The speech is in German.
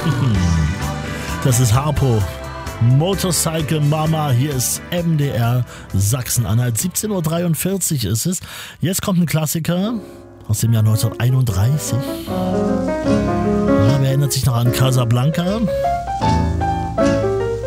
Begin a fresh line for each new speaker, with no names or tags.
Das ist Harpo. Motorcycle Mama, hier ist MDR Sachsen-Anhalt. 17:43 Uhr ist es. Jetzt kommt ein Klassiker aus dem Jahr 1931. Ja, wer erinnert sich noch an Casablanca?